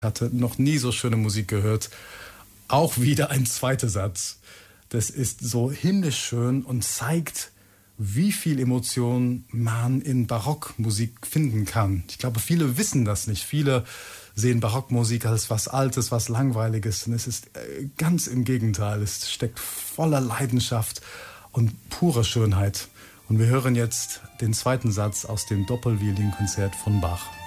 Hatte noch nie so schöne Musik gehört. Auch wieder ein zweiter Satz. Das ist so himmlisch schön und zeigt, wie viel Emotion man in Barockmusik finden kann. Ich glaube, viele wissen das nicht. Viele sehen Barockmusik als was Altes, was Langweiliges. Und es ist ganz im Gegenteil. Es steckt voller Leidenschaft und purer Schönheit. Und wir hören jetzt den zweiten Satz aus dem Doppelviolinkonzert von Bach.